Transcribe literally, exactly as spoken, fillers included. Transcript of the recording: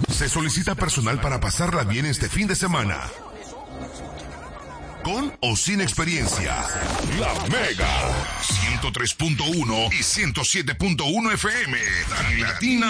Se solicita personal para pasarla bien este fin de semana. Con o sin experiencia. La Mega ciento tres punto uno y ciento siete punto uno F M. Tan Latina